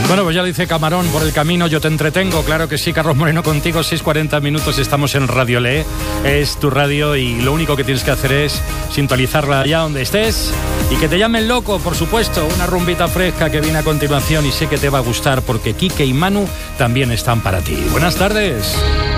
Bueno, pues ya lo dice Camarón, por el camino yo te entretengo. Claro que sí, Carlos Moreno contigo, 6:40 minutos, estamos en Radio Le. Es tu radio y lo único que tienes que hacer es sintonizarla allá donde estés. Y que te llamen loco, por supuesto. Una rumbita fresca que viene a continuación y sé que te va a gustar porque Quique y Manu también están para ti. Buenas tardes.